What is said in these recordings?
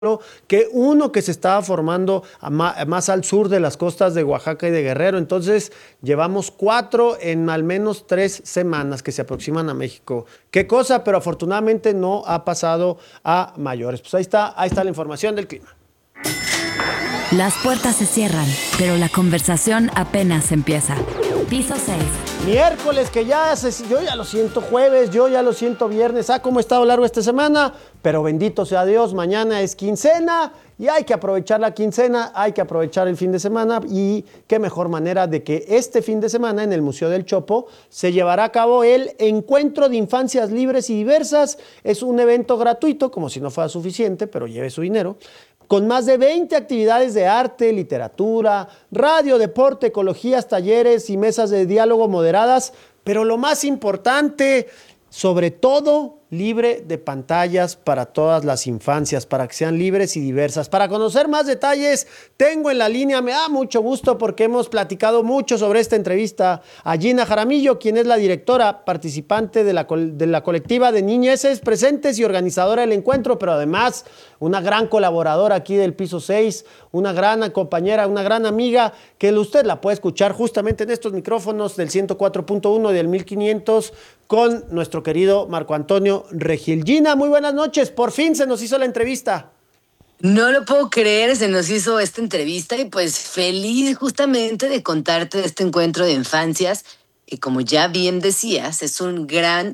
que uno que se estaba formando más al sur de las costas de Oaxaca y de Guerrero. Entonces, llevamos 4 en al menos 3 semanas que se aproximan a México. Qué cosa, pero afortunadamente no ha pasado a mayores. Pues ahí está la información del clima. Las puertas se cierran, pero la conversación apenas empieza. Piso 6. Miércoles, yo ya lo siento jueves, yo ya lo siento viernes. ¿Cómo ha estado largo esta semana? Pero bendito sea Dios, mañana es quincena y hay que aprovechar la quincena, hay que aprovechar el fin de semana y qué mejor manera de que este fin de semana en el Museo del Chopo se llevará a cabo el Encuentro de Infancias Libres y Diversas. Es un evento gratuito, como si no fuera suficiente, pero lleve su dinero, con más de 20 actividades de arte, literatura, radio, deporte, ecologías, talleres y mesas de diálogo moderadas, pero lo más importante, sobre todo, libre de pantallas para todas las infancias, para que sean libres y diversas. Para conocer más detalles, tengo en la línea, me da mucho gusto porque hemos platicado mucho sobre esta entrevista a Gina Jaramillo, quien es la directora participante de la colectiva de niñeces presentes y organizadora del encuentro, pero además una gran colaboradora aquí del Piso 6, una gran compañera, una gran amiga, que usted la puede escuchar justamente en estos micrófonos del 104.1 y del 1500 con nuestro querido Marco Antonio Regil. Gina, muy buenas noches. Por fin se nos hizo la entrevista. No lo puedo creer, se nos hizo esta entrevista y pues feliz justamente de contarte de este encuentro de infancias que, como ya bien decías, es un gran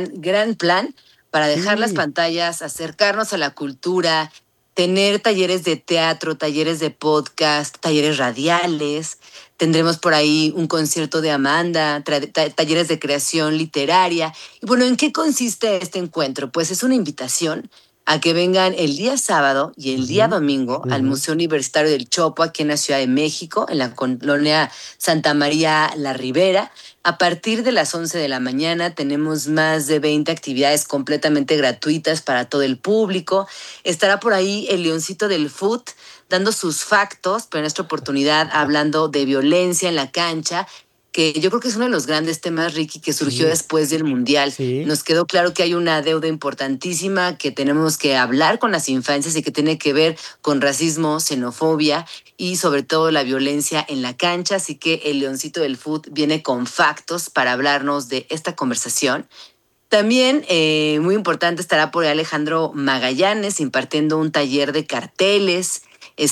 plan para dejar las pantallas, acercarnos a la cultura, tener talleres de teatro, talleres de podcast, talleres radiales. Tendremos por ahí un concierto de Amanda, talleres de creación literaria. Y bueno, ¿en qué consiste este encuentro? Pues es una invitación a que vengan el día sábado y el día domingo al Museo Universitario del Chopo, aquí en la Ciudad de México, en la colonia Santa María La Ribera. A partir de las 11 de la mañana tenemos más de 20 actividades completamente gratuitas para todo el público. Estará por ahí el Leoncito del Foot dando sus factos, pero en esta oportunidad hablando de violencia en la cancha, que yo creo que es uno de los grandes temas, Ricky, que surgió después del Mundial. Nos quedó claro que hay una deuda importantísima, que tenemos que hablar con las infancias y que tiene que ver con racismo, xenofobia y sobre todo la violencia en la cancha. Así que el Leoncito del Foot viene con factos para hablarnos de esta conversación. También, muy importante, estará por ahí Alejandro Magallanes impartiendo un taller de carteles.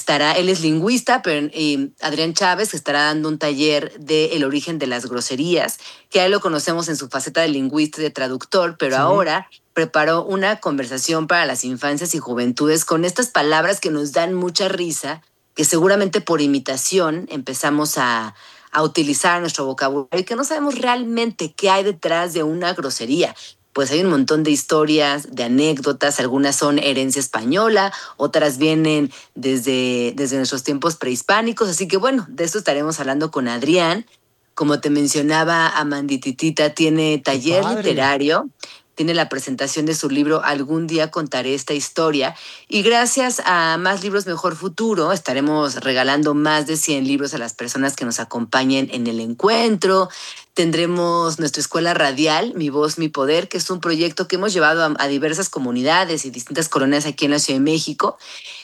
Él es lingüista, pero Adrián Chávez estará dando un taller de el origen de las groserías, que ahí lo conocemos en su faceta de lingüista y de traductor, pero ahora preparó una conversación para las infancias y juventudes con estas palabras que nos dan mucha risa, que seguramente por imitación empezamos a utilizar nuestro vocabulario y que no sabemos realmente qué hay detrás de una grosería. Pues hay un montón de historias, de anécdotas, algunas son herencia española, otras vienen desde nuestros tiempos prehispánicos, así que bueno, de esto estaremos hablando con Adrián. Como te mencionaba, Amandititita tiene taller literario, tiene la presentación de su libro Algún día contaré esta historia, y gracias a Más Libros Mejor Futuro estaremos regalando más de 100 libros a las personas que nos acompañen en el encuentro. Tendremos nuestra escuela radial, Mi Voz, Mi Poder, que es un proyecto que hemos llevado a diversas comunidades y distintas colonias aquí en la Ciudad de México.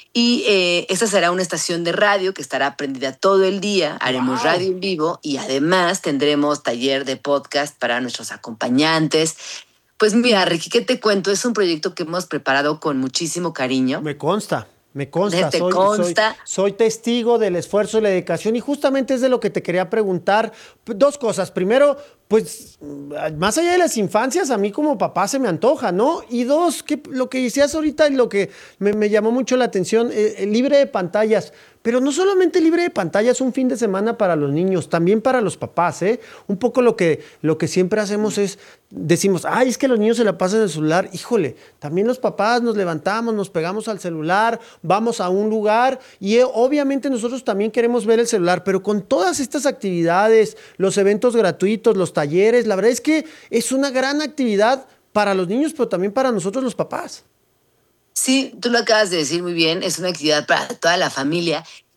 Y esta será una estación de radio que estará prendida todo el día. Haremos radio en vivo y además tendremos taller de podcast para nuestros acompañantes. Pues mira, Ricky, ¿qué te cuento? Es un proyecto que hemos preparado con muchísimo cariño. Me consta. ¿Te consta? Soy testigo del esfuerzo y la dedicación y justamente es de lo que te quería preguntar. Dos cosas. Primero, pues, más allá de las infancias, a mí como papá se me antoja, ¿no? Y dos, lo que decías ahorita y lo que me llamó mucho la atención, libre de pantallas. Pero no solamente libre de pantallas un fin de semana para los niños, también para los papás, ¿eh? Un poco lo que siempre hacemos es, decimos, ay, es que los niños se la pasan en el celular. Híjole, también los papás nos levantamos, nos pegamos al celular, vamos a un lugar y obviamente nosotros también queremos ver el celular, pero con todas estas actividades, los eventos gratuitos, los talleres, la verdad es que es una gran actividad para los niños, pero también para nosotros los papás. Sí, tú lo acabas de decir muy bien, es una actividad para toda la familia.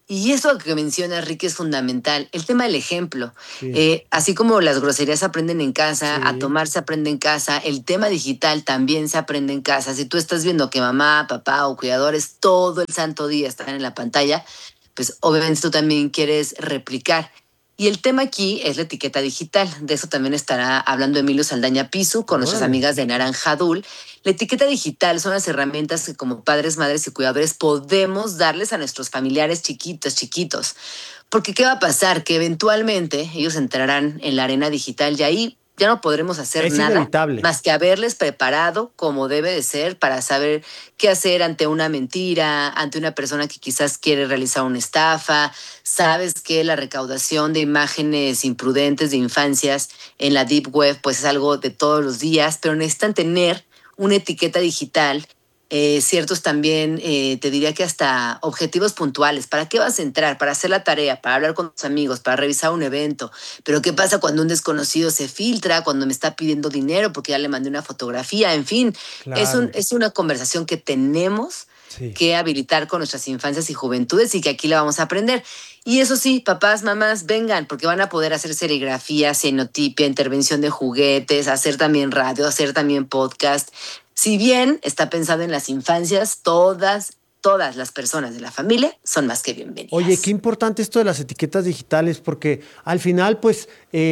Y eso que menciona Ricky es fundamental, el tema del ejemplo. Sí, Así como las groserías se aprenden en casa, a sí. tomar se aprende en casa, el tema digital también se aprende en casa. Si tú estás viendo que mamá, papá o cuidadores todo el santo día están en la pantalla, pues obviamente tú también quieres replicar. Y el tema aquí es la etiqueta digital. De eso también estará hablando Emilio Saldaña Pisu con nuestras Órale. amigas de Naranja Dul. La etiqueta digital son las herramientas que como padres, madres y cuidadores podemos darles a nuestros familiares chiquitos, chiquitos. Porque ¿qué va a pasar? Que eventualmente ellos entrarán en la arena digital y ahí ya no podremos hacer Es nada inevitable. más que haberles preparado como debe de ser para saber qué hacer ante una mentira, ante una persona que quizás quiere realizar una estafa. Sabes que la recaudación de imágenes imprudentes de infancias en la Deep Web pues es algo de todos los días, pero necesitan tener una etiqueta digital, ciertos también, te diría que hasta objetivos puntuales. ¿Para qué vas a entrar? Para hacer la tarea, para hablar con tus amigos, para revisar un evento. Pero ¿qué pasa cuando un desconocido se filtra, cuando me está pidiendo dinero porque ya le mandé una fotografía? En fin, Claro. es una conversación que tenemos Sí. que habilitar con nuestras infancias y juventudes y que aquí la vamos a aprender. Y eso sí, papás, mamás, vengan, porque van a poder hacer serigrafía, cianotipia, intervención de juguetes, hacer también radio, hacer también podcast. Si bien está pensado en las infancias, todas las personas de la familia son más que Oye, qué bienvenidas. importante esto de las etiquetas digitales, porque al final, pues,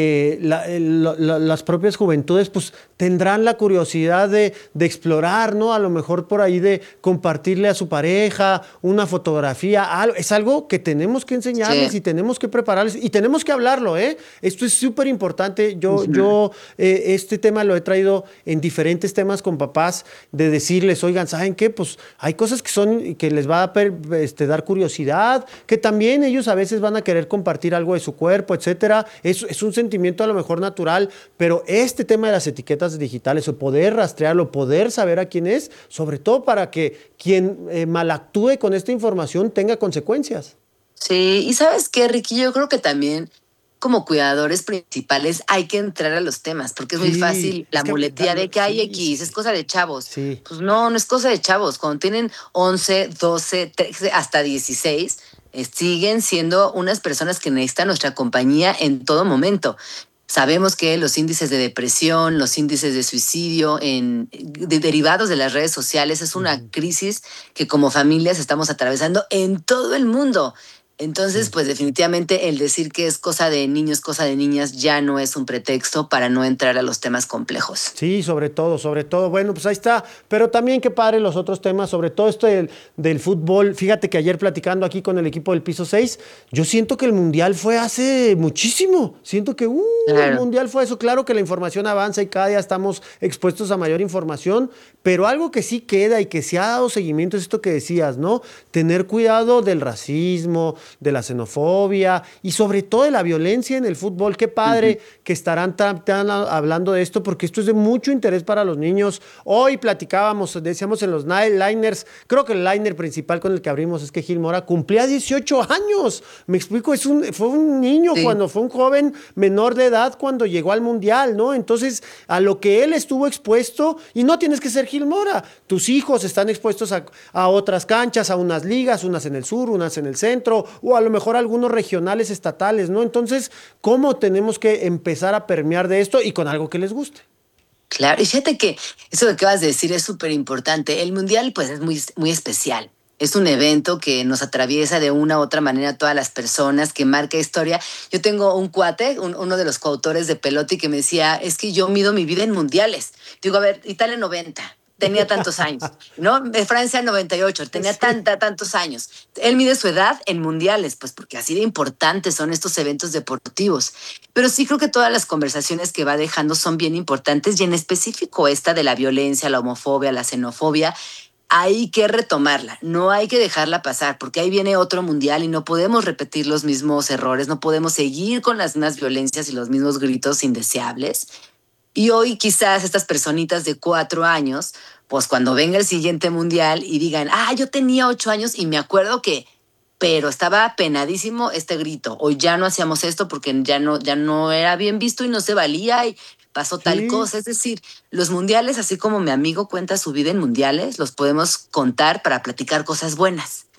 las propias juventudes, pues, tendrán la curiosidad de explorar, ¿no? A lo mejor por ahí de compartirle a su pareja una fotografía, algo. Es algo que tenemos que enseñarles Sí. y tenemos que prepararles y tenemos que hablarlo, ¿eh? Esto es súper importante. Ujú. Este tema lo he traído en diferentes temas con papás, de decirles, oigan, ¿saben qué? Pues hay cosas que les va a dar curiosidad, que también ellos a veces van a querer compartir algo de su cuerpo, etcétera. Es un sentimiento a lo mejor natural, pero este tema de las etiquetas digitales, o poder rastrearlo, poder saber a quién es, sobre todo para que quien malactúe con esta información tenga consecuencias. Sí, y ¿sabes qué, Ricky? Yo creo que también como cuidadores principales hay que entrar a los temas, porque es muy Sí, fácil es la que muletía de que hay sí, sí, X, es sí. cosa de chavos. Sí. Pues no, no es cosa de chavos. Cuando tienen 11, 12, 13, hasta 16, siguen siendo unas personas que necesitan nuestra compañía en todo momento. Sabemos que los índices de depresión, los índices de suicidio derivados de las redes sociales es una Ujú. crisis que como familias estamos atravesando en todo el mundo. Entonces, Sí. pues definitivamente el decir que es cosa de niños, cosa de niñas, ya no es un pretexto para no entrar a los temas complejos. Sí, sobre todo, sobre todo. Bueno, pues ahí está. Pero también qué padre los otros temas, sobre todo esto del fútbol. Fíjate que ayer platicando aquí con el equipo del piso 6, yo siento que el Mundial fue hace muchísimo. Siento que el Claro. Mundial fue eso. Claro que la información avanza y cada día estamos expuestos a mayor información, pero algo que sí queda y que se ha dado seguimiento es esto que decías, ¿no? Tener cuidado del racismo, de la xenofobia y sobre todo de la violencia en el fútbol. Qué Ujú. padre que estarán tan hablando de esto porque esto es de mucho interés para los niños. Hoy platicábamos, decíamos en los liners, creo que el liner principal con el que abrimos es que Gil Mora cumplía 18 años. Me explico, fue un niño Sí. cuando fue un joven menor de edad cuando llegó al Mundial, ¿no? Entonces, a lo que él estuvo expuesto, y no tienes que ser Gil Mora, tus hijos están expuestos a otras canchas, a unas ligas, unas en el sur, unas en el centro, o a lo mejor algunos regionales estatales, ¿no? Entonces, ¿cómo tenemos que empezar a permear de esto y con algo que les guste? Claro, y fíjate que eso que acabas de decir es súper importante. El mundial, pues, es muy, muy especial. Es un evento que nos atraviesa de una u otra manera a todas las personas, que marca historia. Yo tengo un cuate, uno de los coautores de Pelotti, que me decía, es que yo mido mi vida en mundiales. Digo, a ver, Italia 90, tenía tantos años, ¿no? Francia 98, tenía Sí. tantos años. Él mide su edad en mundiales, pues porque así de importantes son estos eventos deportivos. Pero sí creo que todas las conversaciones que va dejando son bien importantes y en específico esta de la violencia, la homofobia, la xenofobia, hay que retomarla, no hay que dejarla pasar, porque ahí viene otro mundial y no podemos repetir los mismos errores, no podemos seguir con las mismas violencias y los mismos gritos indeseables. Y hoy quizás estas personitas de 4 años, pues cuando venga el siguiente mundial y digan, yo tenía 8 años y me acuerdo que, pero estaba penadísimo este grito, o ya no hacíamos esto porque ya no era bien visto y no se valía y pasó tal Sí, cosa. Es decir, los mundiales, así como mi amigo cuenta su vida en mundiales, los podemos contar para platicar cosas buenas.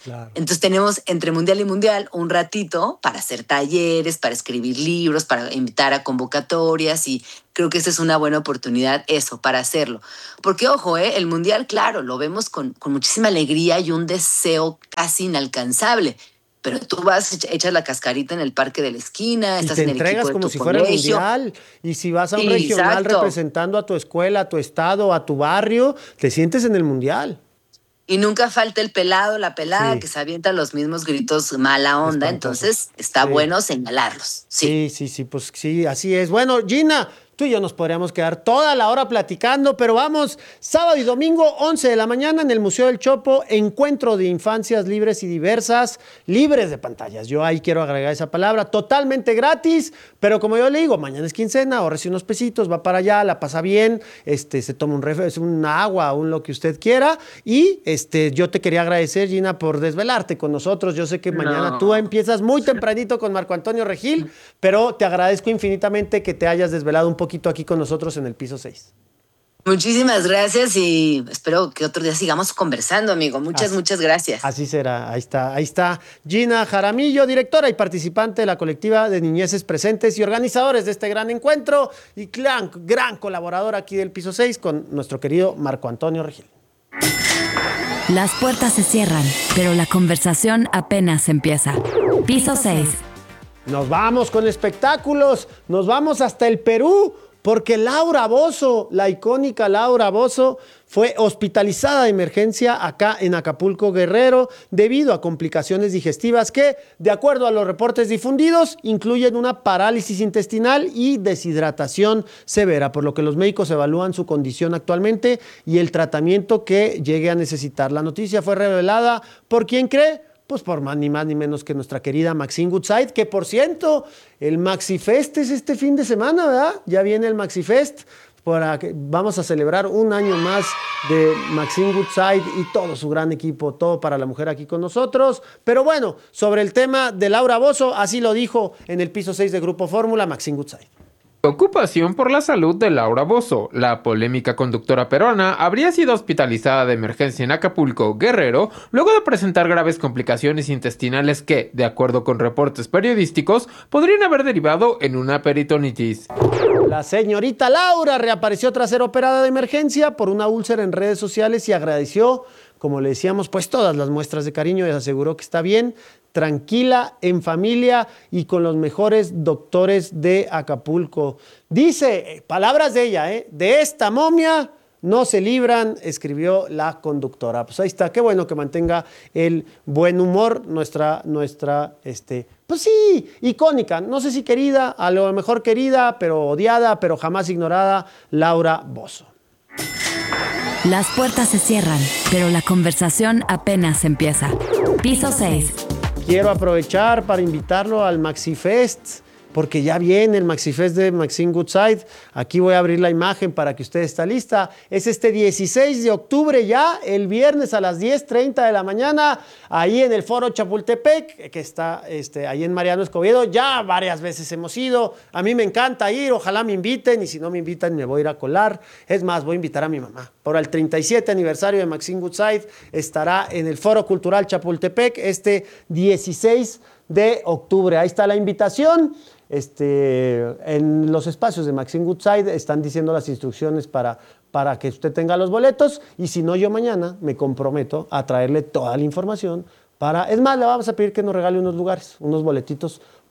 Claro. Entonces tenemos entre mundial y mundial un ratito para hacer talleres, para escribir libros, para invitar a convocatorias y creo que esa es una buena oportunidad, eso, para hacerlo. Porque, ojo, el mundial, claro, lo vemos con muchísima alegría y un deseo casi inalcanzable. Pero tú vas, echas la cascarita en el parque de la esquina, Y estás te en el entregas equipo de como tu si fuera el colegio. mundial. Y si vas a un Sí, regional exacto. representando a tu escuela, a tu estado, a tu barrio, te sientes en el mundial. Y nunca falta el pelado, la pelada Sí. que se avienta los mismos gritos mala onda. Espantosos. Entonces está Sí. bueno señalarlos. Sí. Sí, pues sí, así es. Bueno, Gina, tú y yo nos podríamos quedar toda la hora platicando, pero vamos, sábado y domingo, 11 de la mañana en el Museo del Chopo, encuentro de infancias libres y diversas, libres de pantallas. Yo ahí quiero agregar esa palabra, totalmente gratis, pero como yo le digo, mañana es quincena, ahorrese unos pesitos, va para allá, la pasa bien, se toma un agua, un lo que usted quiera, y yo te quería agradecer, Gina, por desvelarte con nosotros. Yo sé que mañana No. tú empiezas muy tempranito con Marco Antonio Regil, pero te agradezco infinitamente que te hayas desvelado un poquito aquí con nosotros en el piso 6. Muchísimas gracias y espero que otro día sigamos conversando, amigo. Muchas, Así- muchas gracias. Así será, ahí está Gina Jaramillo, directora y participante de la colectiva de niñeces presentes y organizadores de este gran encuentro y gran colaborador aquí del piso 6 con nuestro querido Marco Antonio Regil. Las puertas se cierran, pero la conversación apenas empieza. Piso 6. Nos vamos con espectáculos, nos vamos hasta el Perú, porque Laura Bozzo, la icónica Laura Bozzo, fue hospitalizada de emergencia acá en Acapulco, Guerrero, debido a complicaciones digestivas que, de acuerdo a los reportes difundidos, incluyen una parálisis intestinal y deshidratación severa, por lo que los médicos evalúan su condición actualmente y el tratamiento que llegue a necesitar. La noticia fue revelada por ¿quién cree? Pues por ni más ni menos que nuestra querida Maxine Goodside, que por cierto, el MaxiFest es este fin de semana, ¿verdad? Ya viene el MaxiFest, vamos a celebrar un año más de Maxine Goodside y todo su gran equipo, todo para la mujer aquí con nosotros. Pero bueno, sobre el tema de Laura Bozzo, así lo dijo en el piso 6 de Grupo Fórmula Maxine Goodside. Preocupación por la salud de Laura Bozzo. La polémica conductora peruana habría sido hospitalizada de emergencia en Acapulco, Guerrero, luego de presentar graves complicaciones intestinales que, de acuerdo con reportes periodísticos, podrían haber derivado en una peritonitis. La señorita Laura reapareció tras ser operada de emergencia por una úlcera en redes sociales y agradeció, como le decíamos, pues todas las muestras de cariño y aseguró que está bien, tranquila, en familia y con los mejores doctores de Acapulco. Dice, palabras de ella, de esta momia no se libran, escribió la conductora. Pues ahí está, qué bueno que mantenga el buen humor nuestra, pues sí, icónica, no sé si querida, a lo mejor querida, pero odiada, pero jamás ignorada, Laura Bozzo. Las puertas se cierran, pero la conversación apenas empieza. Piso 6. Quiero aprovechar para invitarlo al MaxiFest, porque ya viene el MaxiFest de Maxine Goodside. Aquí voy a abrir la imagen para que usted esté lista. Es este 16 de octubre ya, el viernes a las 10:30 de la mañana, ahí en el Foro Chapultepec, que está ahí en Mariano Escobedo. Ya varias veces hemos ido. A mí me encanta ir, ojalá me inviten, y si no me invitan me voy a ir a colar. Es más, voy a invitar a mi mamá. Por el 37 aniversario de Maxine Goodside estará en el Foro Cultural Chapultepec este 16 de octubre. Ahí está la invitación. En los espacios de Maxine Goodside están diciendo las instrucciones para que usted tenga los boletos, y si no, yo mañana me comprometo a traerle toda la información es más, le vamos a pedir que nos regale unos lugares, unos boletitos